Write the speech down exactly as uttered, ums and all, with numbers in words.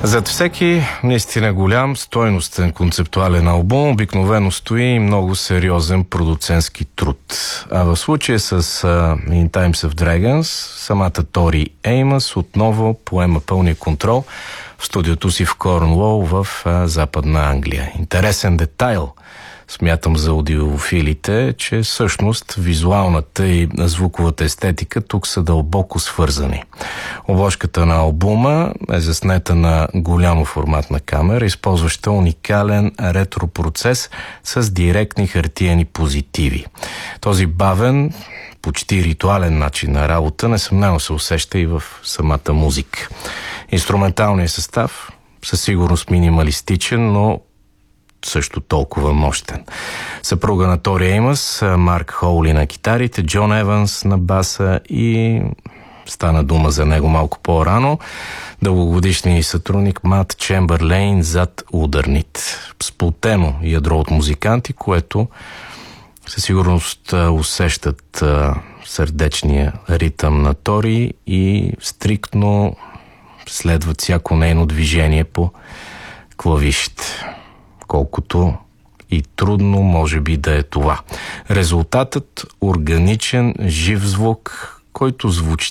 Зад всеки наистина голям, стойностен концептуален албум обикновено стои и много сериозен продуцентски труд. А в случая с uh, In Times of Dragons, самата Тори Еймъс отново поема пълния контрол в студиото си в Корнуол в uh, Западна Англия. Интересен детайл, смятам, за аудиофилите, че всъщност визуалната и звуковата естетика тук са дълбоко свързани. Обложката на албума е заснета на голямо форматна камера, използваща уникален ретропроцес с директни хартиени позитиви. Този бавен, почти ритуален начин на работа несъмнено се усеща и в самата музика. Инструменталният състав със сигурност минималистичен, но също толкова мощен. Съпруга на Тори Еймъс, Марк Хоули на китарите, Джон Еванс на баса и стана дума за него малко по-рано, дългогодишният сътрудник Мат Чембърлейн зад ударните. Сплотено ядро от музиканти, което със сигурност усещат сърдечния ритъм на Тори и стриктно следват всяко нейно движение по клавишите. Колкото и трудно може би да е това. Резултатът – органичен, жив звук, който звучи